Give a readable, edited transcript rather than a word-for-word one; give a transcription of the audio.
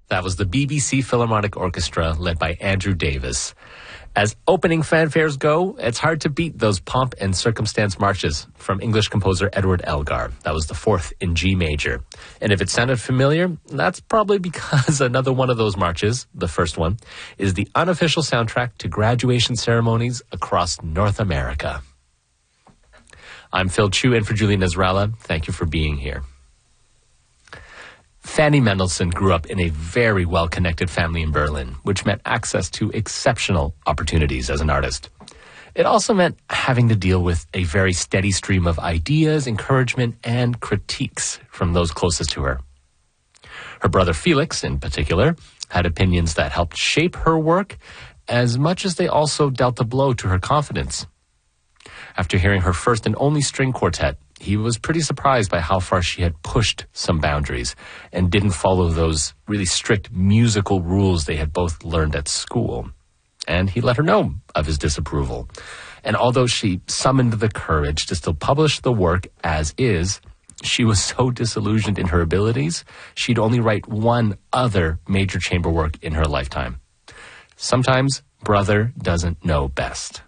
That was the BBC Philharmonic Orchestra led by Andrew Davis. As opening fanfares go, it's hard to beat those pomp and circumstance marches from English composer Edward Elgar. That was the fourth in G major. And if it sounded familiar, that's probably because another one of those marches, the first one, is the unofficial soundtrack to graduation ceremonies across North America. I'm Phil Chu in for Julie Nasrallah. Thank you for being here. Fanny Mendelssohn grew up in a very well-connected family in Berlin, which meant access to exceptional opportunities as an artist. It also meant having to deal with a very steady stream of ideas, encouragement, and critiques from those closest to her. Her brother Felix, in particular, had opinions that helped shape her work as much as they also dealt a blow to her confidence. After hearing her first and only string quartet, he was pretty surprised by how far she had pushed some boundaries and didn't follow those really strict musical rules they had both learned at school. And he let her know of his disapproval. And although she summoned the courage to still publish the work as is, she was so disillusioned in her abilities, she'd only write one other major chamber work in her lifetime. Sometimes brother doesn't know best.